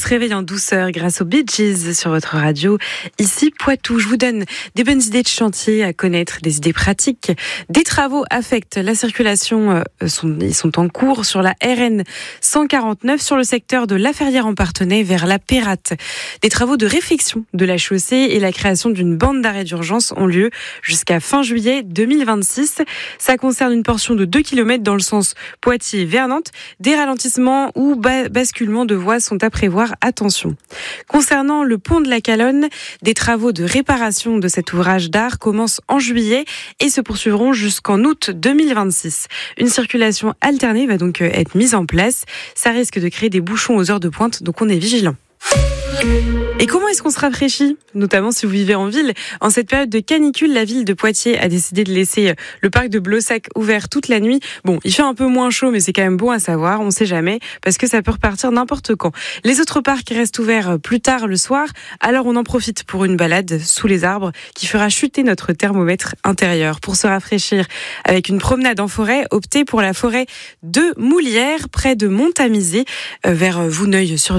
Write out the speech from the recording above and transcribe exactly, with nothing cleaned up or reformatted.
réveille en douceur grâce aux Bee Gees sur votre radio. Ici, Poitou, je vous donne des bonnes idées de chantier à connaître, des idées pratiques. Des travaux affectent la circulation, euh, sont, ils sont en cours sur la R N cent quarante-neuf sur le secteur de La Ferrière-en-Parthenay vers la Pérate. Des travaux de réfection de la chaussée et la création d'une bande d'arrêt d'urgence ont lieu jusqu'à fin juillet deux mille vingt-six. Ça concerne une portion de deux kilomètres dans le sens Poitiers vers Nantes. Des ralentissements ou bas- basculements de voies sont à prévoir. Attention. Concernant le pont de la Calonne, des travaux de réparation de cet ouvrage d'art commencent en juillet et se poursuivront jusqu'en août deux mille vingt-six. Une circulation alternée va donc être mise en place. Ça risque de créer des bouchons aux heures de pointe, donc on est vigilant. Et comment est-ce qu'on se rafraîchit ? Notamment si vous vivez en ville. En cette période de canicule, la ville de Poitiers a décidé de laisser le parc de Blossac ouvert toute la nuit. Bon, il fait un peu moins chaud, mais c'est quand même bon à savoir. On sait jamais, parce que ça peut repartir n'importe quand. Les autres parcs restent ouverts plus tard le soir. Alors on en profite pour une balade sous les arbres qui fera chuter notre thermomètre intérieur. Pour se rafraîchir avec une promenade en forêt, optez pour la forêt de Moulières, près de Montamisé, vers Vouneuil sur